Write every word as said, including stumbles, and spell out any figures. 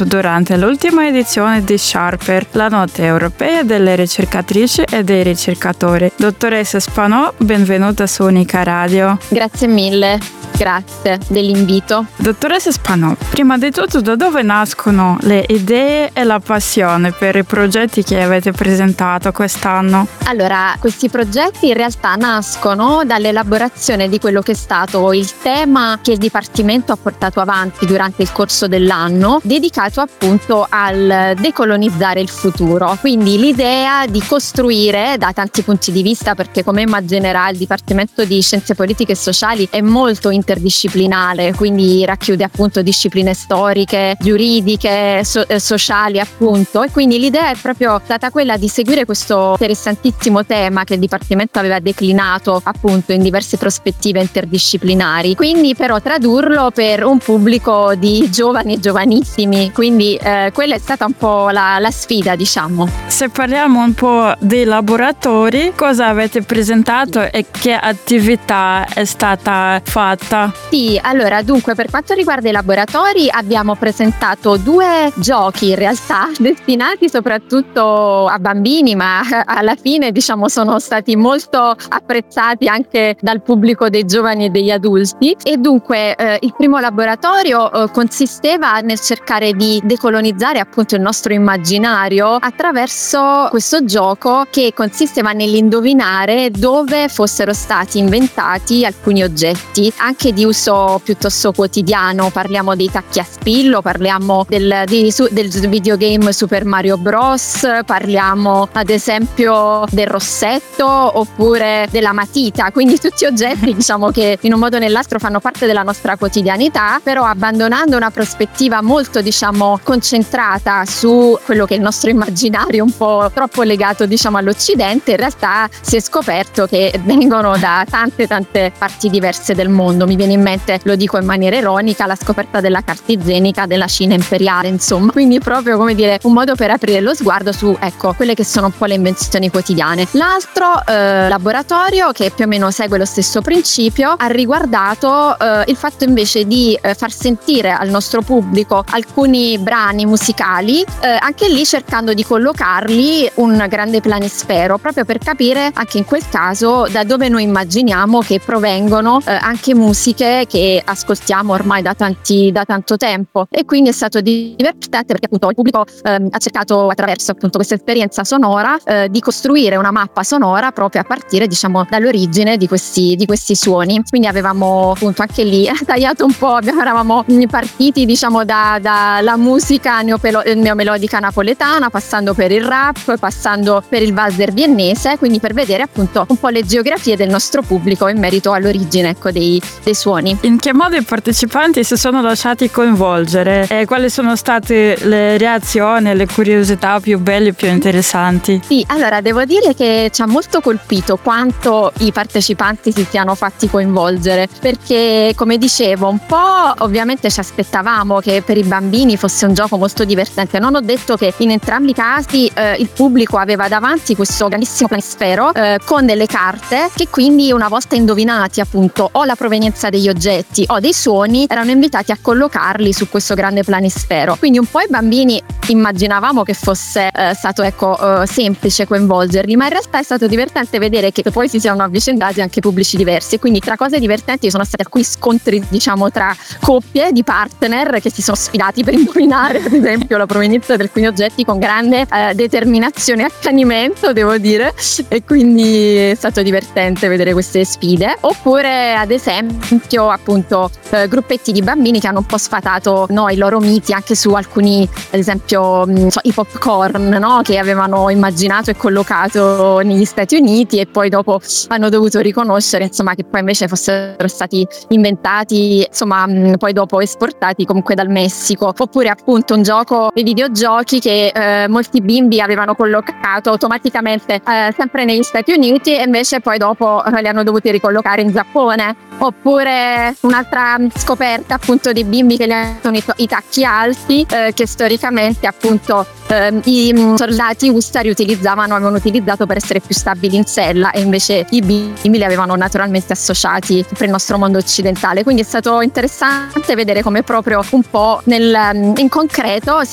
presentato durante l'ultima edizione di Sharper, la notte europea delle ricercatrici e dei ricercatori. Dottoressa Spanò, benvenuta su Unica Radio. Grazie mille. Grazie dell'invito. Dottoressa Spanò, prima di tutto da dove nascono le idee e la passione per i progetti che avete presentato quest'anno? Allora, questi progetti in realtà nascono dall'elaborazione di quello che è stato il tema che il Dipartimento ha portato avanti durante il corso dell'anno, dedicato appunto al decolonizzare il futuro. Quindi l'idea di costruire da tanti punti di vista, perché come immaginerà il Dipartimento di Scienze Politiche e Sociali è molto interdisciplinare, quindi racchiude appunto discipline storiche, giuridiche, so- sociali appunto, e quindi l'idea è proprio stata quella di seguire questo interessantissimo tema che il Dipartimento aveva declinato appunto in diverse prospettive interdisciplinari, quindi però tradurlo per un pubblico di giovani e giovanissimi, quindi eh, quella è stata un po' la, la sfida, diciamo. Se parliamo un po' dei laboratori, cosa avete presentato e che attività è stata fatta? Sì, allora dunque per quanto riguarda i laboratori abbiamo presentato due giochi in realtà destinati soprattutto a bambini, ma alla fine diciamo sono stati molto apprezzati anche dal pubblico dei giovani e degli adulti. E dunque eh, il primo laboratorio eh, consisteva nel cercare di decolonizzare appunto il nostro immaginario attraverso questo gioco che consisteva nell'indovinare dove fossero stati inventati alcuni oggetti anche di uso piuttosto quotidiano. Parliamo dei tacchi a spillo, parliamo del, di, del videogame Super Mario Bros, parliamo ad esempio del rossetto oppure della matita, quindi tutti oggetti diciamo che in un modo o nell'altro fanno parte della nostra quotidianità, però abbandonando una prospettiva molto diciamo concentrata su quello che è il nostro immaginario un po' troppo legato diciamo all'Occidente. In realtà si è scoperto che vengono da tante tante parti diverse del mondo. Mi viene in mente, lo dico in maniera ironica, la scoperta della carta igienica della Cina imperiale, insomma, quindi proprio come dire un modo per aprire lo sguardo su ecco quelle che sono un po' le invenzioni quotidiane. L'altro eh, laboratorio, che più o meno segue lo stesso principio, ha riguardato eh, il fatto invece di eh, far sentire al nostro pubblico alcuni brani musicali, eh, anche lì cercando di collocarli un grande planisfero, proprio per capire anche in quel caso da dove noi immaginiamo che provengono eh, anche musiche che ascoltiamo ormai da tanti da tanto tempo. E quindi è stato divertente perché appunto il pubblico eh, ha cercato attraverso appunto questa esperienza sonora eh, di costruire una mappa sonora proprio a partire diciamo dall'origine di questi di questi suoni. Quindi avevamo appunto anche lì tagliato un po', eravamo partiti diciamo da dalla musica neopelo- neomelodica napoletana, passando per il rap, passando per il valzer viennese, quindi per vedere appunto un po' le geografie del nostro pubblico in merito all'origine ecco dei, dei suoni. In che modo i partecipanti si sono lasciati coinvolgere e quali sono state le reazioni, le curiosità più belle e più interessanti? Sì, allora devo dire che ci ha molto colpito quanto i partecipanti si siano fatti coinvolgere, perché come dicevo un po' ovviamente ci aspettavamo che per i bambini fosse un gioco molto divertente. Non ho detto che in entrambi i casi eh, il pubblico aveva davanti questo grandissimo planisfero eh, con delle carte che quindi una volta indovinati appunto o la provenienza degli oggetti o dei suoni erano invitati a collocarli su questo grande planisfero. Quindi un po' i bambini immaginavamo che fosse eh, stato ecco eh, semplice coinvolgerli, ma in realtà è stato divertente vedere che poi si siano avvicendati anche pubblici diversi. Quindi tra cose divertenti sono stati alcuni scontri diciamo tra coppie di partner che si sono sfidati per indovinare ad esempio la provenienza di alcuni oggetti con grande eh, determinazione e accanimento, devo dire, e quindi è stato divertente vedere queste sfide. Oppure ad esempio appunto eh, gruppetti di bambini che hanno un po' sfatato no, i loro miti anche su alcuni, ad esempio mh, so, i popcorn no, che avevano immaginato e collocato negli Stati Uniti e poi dopo hanno dovuto riconoscere insomma che poi invece fossero stati inventati insomma mh, poi dopo esportati comunque dal Messico. Oppure appunto un gioco dei videogiochi che eh, molti bimbi avevano collocato automaticamente eh, sempre negli Stati Uniti e invece poi dopo eh, li hanno dovuti ricollocare in Giappone. Oppure un'altra scoperta appunto dei bimbi che li hanno i, i tacchi alti eh, che storicamente appunto eh, i soldati U S A riutilizzavano, avevano utilizzato per essere più stabili in sella, e invece i bimbi li avevano naturalmente associati per il nostro mondo occidentale. Quindi è stato interessante vedere come proprio un po' nel, in concreto